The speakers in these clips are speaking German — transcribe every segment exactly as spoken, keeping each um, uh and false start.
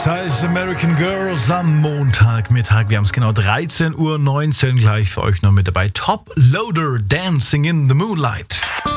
Styles, American Girls am Montagmittag. Wir haben es genau dreizehn Uhr neunzehn gleich für euch noch mit dabei. Top Loader, Dancing in the Moonlight.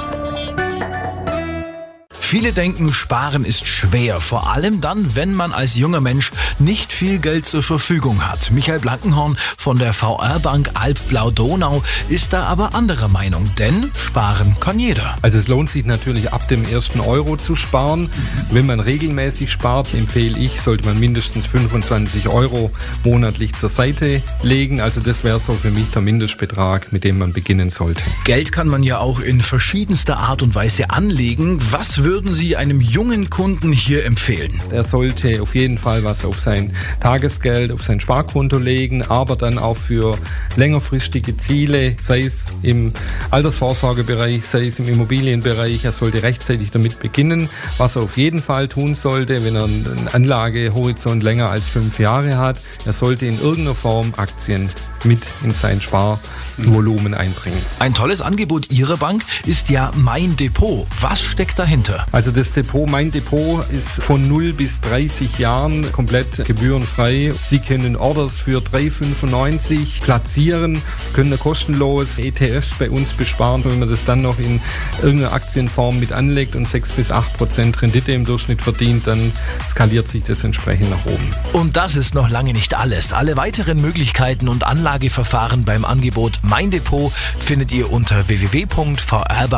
Viele denken, sparen ist schwer, vor allem dann, wenn man als junger Mensch nicht viel Geld zur Verfügung hat. Michael Blankenhorn von der V R-Bank Alb-Blau-Donau ist da aber anderer Meinung, denn sparen kann jeder. Also es lohnt sich natürlich ab dem ersten Euro zu sparen. Wenn man regelmäßig spart, empfehle ich, sollte man mindestens fünfundzwanzig Euro monatlich zur Seite legen. Also das wäre so für mich der Mindestbetrag, mit dem man beginnen sollte. Geld kann man ja auch in verschiedenster Art und Weise anlegen. Was würden Sie einem jungen Kunden hier empfehlen? Er sollte auf jeden Fall was auf sein Tagesgeld, auf sein Sparkonto legen, aber dann auch für längerfristige Ziele, sei es im Altersvorsorgebereich, sei es im Immobilienbereich. Er sollte rechtzeitig damit beginnen. Was er auf jeden Fall tun sollte, wenn er einen Anlagehorizont länger als fünf Jahre hat, er sollte in irgendeiner Form Aktien mit in sein Sparvolumen einbringen. Ein tolles Angebot Ihrer Bank ist ja Mein Depot. Was steckt dahinter? Also das Depot, Mein Depot, ist von null bis dreißig Jahren komplett gebührenfrei. Sie können Orders für drei Komma fünfundneunzig platzieren, können kostenlos E T Fs bei uns besparen. Wenn man das dann noch in irgendeiner Aktienform mit anlegt und sechs bis acht Prozent Rendite im Durchschnitt verdient, dann skaliert sich das entsprechend nach oben. Und das ist noch lange nicht alles. Alle weiteren Möglichkeiten und Anlageverfahren beim Angebot Mein Depot findet ihr unter w w w punkt v r bank punkt